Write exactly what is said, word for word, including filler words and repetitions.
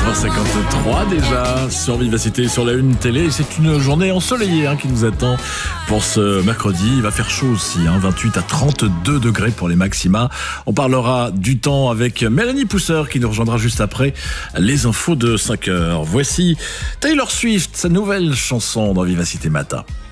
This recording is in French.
neuf heures cinquante-trois déjà sur Vivacité, sur la une télé. C'est une journée ensoleillée hein, qui nous attend pour ce mercredi. Il va faire chaud aussi, hein, vingt-huit à trente-deux degrés pour les maxima. On parlera du temps avec Mélanie Pousseur qui nous rejoindra juste après les infos de cinq heures. Voici Taylor Swift, sa nouvelle chanson dans Vivacité Matin.